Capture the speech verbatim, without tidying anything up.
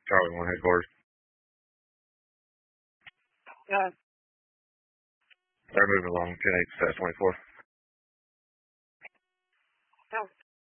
Charlie one headquarters. Yeah. They're moving along ten eight twenty-four.